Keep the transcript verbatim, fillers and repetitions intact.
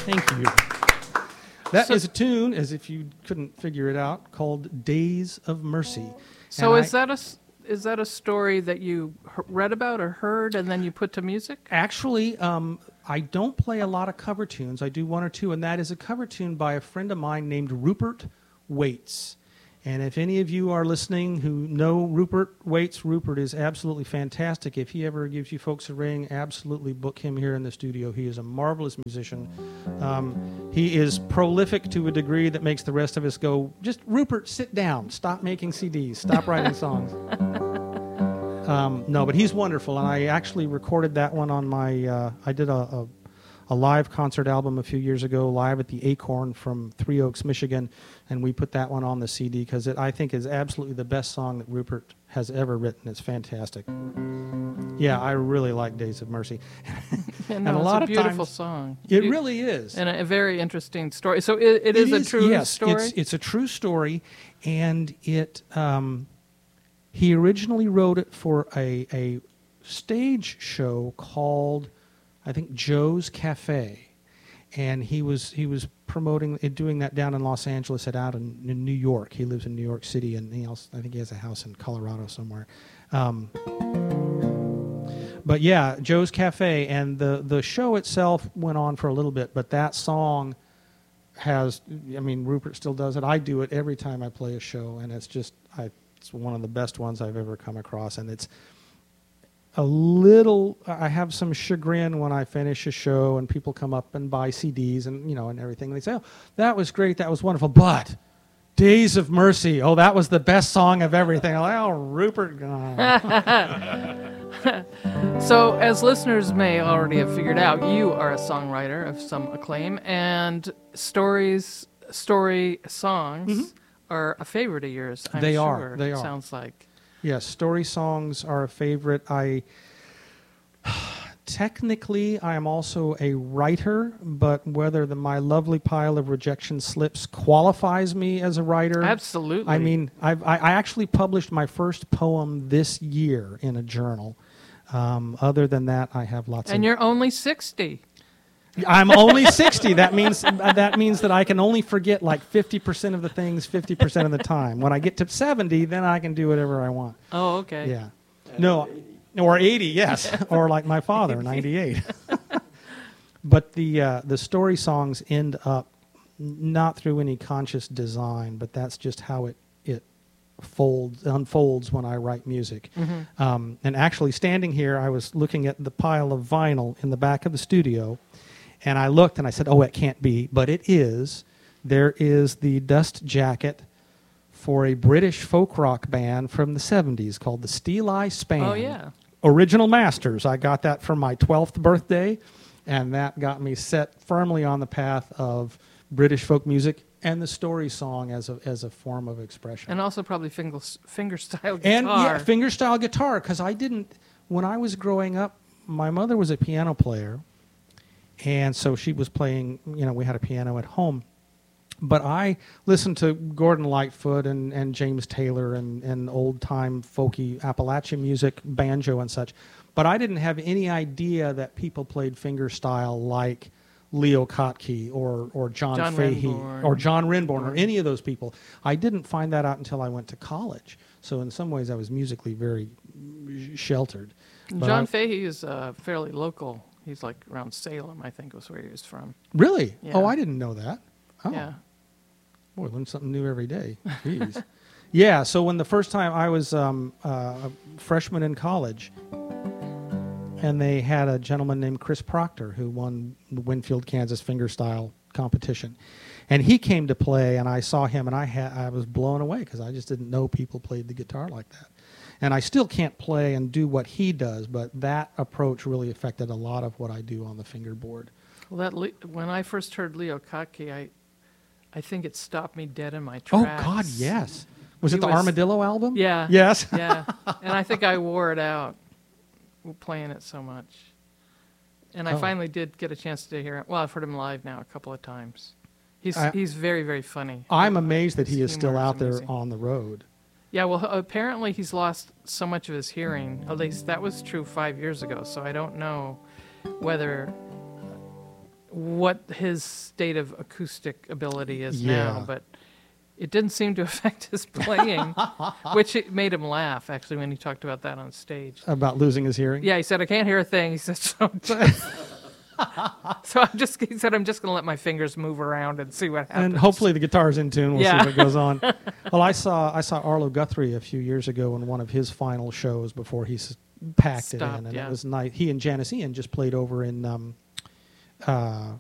Thank you. That So- is a tune, as if you couldn't figure it out, called Days of Mercy. So And is I- that a s- is that a story that you h- read about or heard and then you put to music? Actually, um, I don't play a lot of cover tunes. I do one or two, and that is a cover tune by a friend of mine named Rupert Waits. And if any of you are listening who know Rupert Waits, Rupert is absolutely fantastic. If he ever gives you folks a ring, absolutely book him here in the studio. He is a marvelous musician. Um, he is prolific to a degree that makes the rest of us go, just, Rupert, sit down. Stop making C Ds. Stop writing songs. Um, no, but he's wonderful, and I actually recorded that one on my, uh, I did a, a, a live concert album a few years ago, live at the Acorn from Three Oaks, Michigan, and we put that one on the C D because it, I think, is absolutely the best song that Rupert has ever written. It's fantastic. Yeah, I really like Days of Mercy. And a no, lot it's of a beautiful times- song. It You- really is. And a, a very interesting story. So it, it is, a true yes, story? It's, it's a true story, and it. Um, he originally wrote it for a, a stage show called, I think, Joe's Cafe, and he was he was promoting it, doing that down in Los Angeles and out in, in New York. He lives in New York City, and he also, I think he has a house in Colorado somewhere. Um, but yeah, Joe's Cafe, and the the show itself went on for a little bit, but that song has, I mean, Rupert still does it. I do it every time I play a show, and it's just, I, it's one of the best ones I've ever come across. And it's a little, I have some chagrin when I finish a show and people come up and buy C Ds and, you know, and everything. And they say, oh, that was great, that was wonderful, but Days of Mercy, oh, that was the best song of everything. I'm like, oh, Rupert. Oh. So, as listeners may already have figured out, you are a songwriter of some acclaim, and stories, story songs are a favorite of yours. I'm They sure, are, they it are. Sounds like. Yes, story songs are a favorite. I technically I am also a writer, but whether the My Lovely Pile of Rejection Slips qualifies me as a writer, Absolutely. I mean, I've, I I actually published my first poem this year in a journal. Um, other than that, I have lots and of. you're only sixty. I'm only sixty. That means that means that I can only forget like fifty percent of the things fifty percent of the time. When I get to seventy, then I can do whatever I want. Oh, okay. Yeah. No, or eighty, yes. Or like my father, ninety-eight. But the uh, the story songs end up not through any conscious design, but that's just how it it folds unfolds when I write music. Mm-hmm. Um, and actually, standing here, I was looking at the pile of vinyl in the back of the studio, and I looked and I said, "Oh, it can't be," but it is. There is the dust jacket for a British folk rock band from the seventies called the Steel Eye Span. Oh, yeah. Original Masters. I got that for my twelfth birthday, and that got me set firmly on the path of British folk music and the story song as a as a form of expression. And also probably finger, finger-style guitar. And yeah, fingerstyle guitar, because I didn't, when I was growing up, my mother was a piano player, and so she was playing, you know, we had a piano at home. But I listened to Gordon Lightfoot and, and James Taylor and, and old-time folky Appalachian music, banjo and such. But I didn't have any idea that people played fingerstyle like Leo Kottke or, or John, John Fahey Renbourn. or John Renbourn or any of those people. I didn't find that out until I went to college. So in some ways I was musically very sheltered. But John I- Fahey is uh, fairly local. He's like around Salem, I think was where he was from. Really? Yeah. Oh, I didn't know that. Oh. Yeah. Boy, learn something new every day. Jeez. Yeah, so when the first time I was um, uh, a freshman in college, and they had a gentleman named Chris Proctor who won the Winfield, Kansas fingerstyle competition. And he came to play, and I saw him, and I ha- I was blown away because I just didn't know people played the guitar like that. And I still can't play and do what he does, but that approach really affected a lot of what I do on the fingerboard. Well, that Le- when I first heard Leo Kottke, I, I think it stopped me dead in my Oh, tracks. God, yes. Was He it the was- Armadillo album? Yeah. Yes. Yeah. And I think I wore it out playing it so much. And I Oh. finally did get a chance to hear it. Well, I've heard him live now a couple of times. He's I- he's very, very funny. I'm amazed that he His is still humor is out there amazing. on the road. Yeah, well, apparently he's lost so much of his hearing. At least that was true five years ago. So I don't know whether what his state of acoustic ability is Yeah. now, but it didn't seem to affect his playing, which it made him laugh, actually, when he talked about that on stage. About losing his hearing? Yeah, he said, I can't hear a thing. He said, so, just, so I'm just, he said, I'm just going to let my fingers move around and see what happens. And hopefully the guitar's in tune. We'll Yeah. see what goes on. Well, I saw I saw Arlo Guthrie a few years ago in one of his final shows before he s- packed it Stopped, in, and yeah. it was nice. He and Janice Ian just played over in um, uh,